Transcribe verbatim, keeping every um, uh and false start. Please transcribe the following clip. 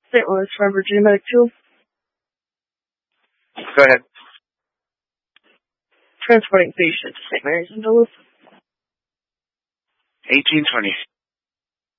Saint Louis from Virginia Medic two. Go ahead. Transporting patient to Saint Mary's in Duluth. eighteen twenty.